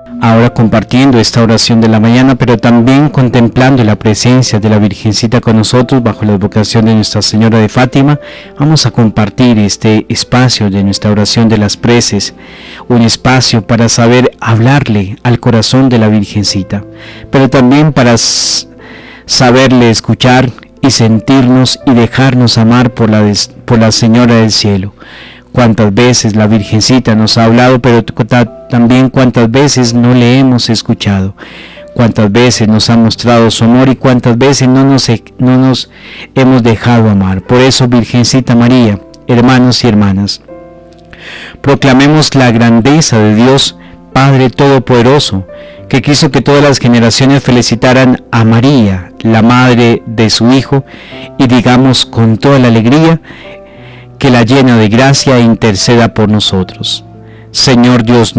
Ahora compartiendo esta oración de la mañana, pero también contemplando la presencia de la Virgencita con nosotros bajo la advocación de Nuestra Señora de Fátima, vamos a compartir este espacio de nuestra oración de las preces, un espacio para saber hablarle al corazón de la Virgencita, pero también para saberle escuchar y sentirnos y dejarnos amar por la Señora del Cielo. Cuántas veces la Virgencita nos ha hablado, pero también cuántas veces no le hemos escuchado, cuántas veces nos ha mostrado su amor y cuántas veces no nos hemos dejado amar. Por eso, Virgencita María, hermanos y hermanas, proclamemos la grandeza de Dios Padre Todopoderoso, que quiso que todas las generaciones felicitaran a María, la madre de su Hijo, y digamos con toda la alegría: que la llena de gracia interceda por nosotros. Señor Dios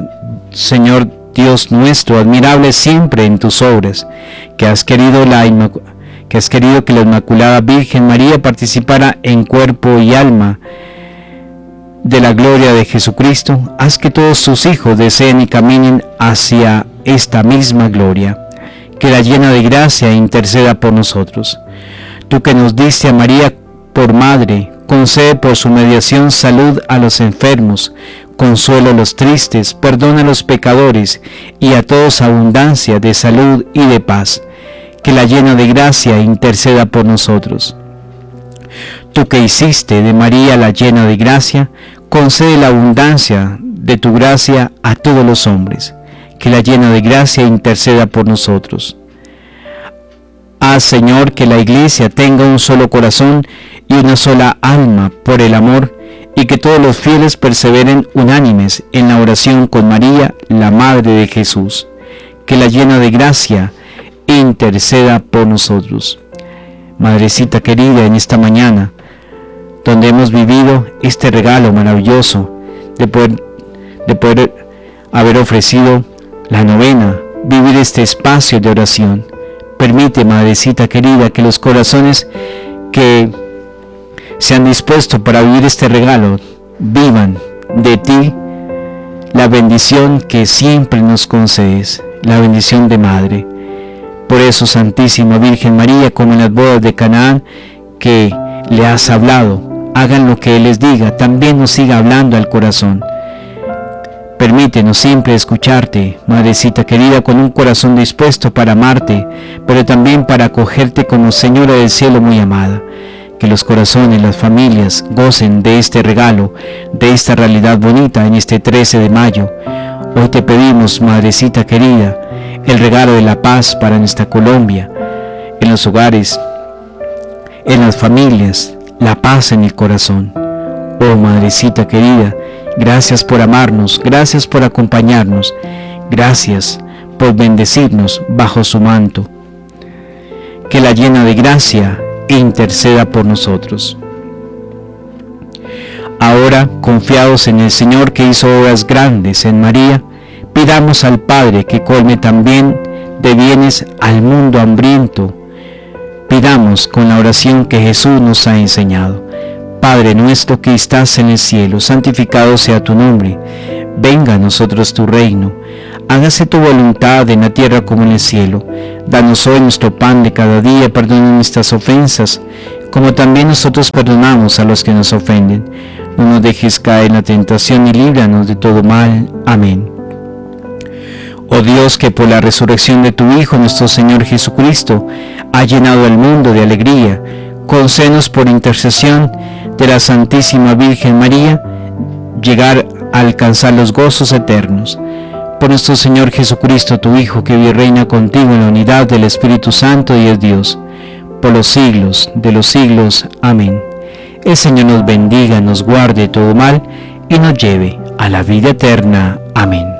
nuestro, admirable siempre en tus obras, que has querido que la Inmaculada Virgen María participara en cuerpo y alma de la gloria de Jesucristo, haz que todos tus hijos deseen y caminen hacia esta misma gloria. Que la llena de gracia interceda por nosotros. Tú que nos diste a María por madre, concede por su mediación salud a los enfermos, consuelo a los tristes, perdona a los pecadores y a todos abundancia de salud y de paz. Que la llena de gracia interceda por nosotros. Tú que hiciste de María la llena de gracia, concede la abundancia de tu gracia a todos los hombres. Que la llena de gracia interceda por nosotros. Haz, Señor, que la Iglesia tenga un solo corazón y una sola alma por el amor, y que todos los fieles perseveren unánimes en la oración con María, la Madre de Jesús. Que la llena de gracia interceda por nosotros. Madrecita querida, en esta mañana, donde hemos vivido este regalo maravilloso de poder haber ofrecido la novena, vivir este espacio de oración, permite, Madrecita querida, que los corazones que se han dispuesto para vivir este regalo vivan de ti la bendición que siempre nos concedes, la bendición de Madre. Por eso, Santísima Virgen María, como en las bodas de Canaán, que le has hablado, hagan lo que Él les diga, también nos siga hablando al corazón. Permítenos siempre escucharte, Madrecita querida, con un corazón dispuesto para amarte, pero también para acogerte como Señora del Cielo muy amada. Que los corazones, las familias, gocen de este regalo, de esta realidad bonita en este 13 de mayo. Hoy te pedimos, Madrecita querida, el regalo de la paz para nuestra Colombia, en los hogares, en las familias, la paz en el corazón. Oh Madrecita querida, gracias por amarnos, gracias por acompañarnos, gracias por bendecirnos bajo su manto. Que la llena de gracia interceda por nosotros. Ahora, confiados en el Señor que hizo obras grandes en María, pidamos al Padre que colme también de bienes al mundo hambriento. Pidamos con la oración que Jesús nos ha enseñado. Padre nuestro que estás en el cielo, santificado sea tu nombre. Venga a nosotros tu reino. Hágase tu voluntad en la tierra como en el cielo. Danos hoy nuestro pan de cada día. Perdona nuestras ofensas, como también nosotros perdonamos a los que nos ofenden. No nos dejes caer en la tentación y líbranos de todo mal. Amén. Oh Dios, que por la resurrección de tu Hijo, nuestro Señor Jesucristo, ha llenado el mundo de alegría, concédenos por intercesión de la Santísima Virgen María, llegar a alcanzar los gozos eternos. Por nuestro Señor Jesucristo, tu Hijo, que vive y reina contigo en la unidad del Espíritu Santo y es Dios, por los siglos de los siglos. Amén. El Señor nos bendiga, nos guarde de todo mal y nos lleve a la vida eterna. Amén.